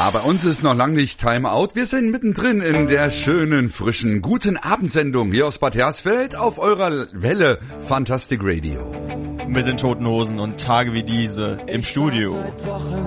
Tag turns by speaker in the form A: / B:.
A: Aber uns ist noch lang nicht Time Out. Wir sind mittendrin in der schönen, frischen, guten Abendsendung hier aus Bad Hersfeld auf eurer Welle Fantastic Radio.
B: Mit den Toten Hosen und Tage wie diese im Studio.